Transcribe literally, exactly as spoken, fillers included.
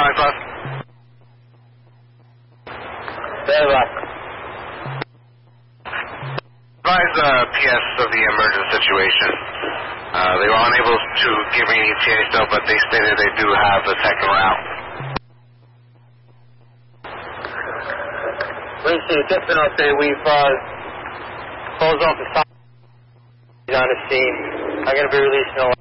Charlie Plus. Very well. Advise uh, P S of the emergent situation. Uh, they were unable to give me an E T A still, but they stated they do have a second route. We see just been updated. We've uh, closed off the side on the scene. I'm going to be releasing a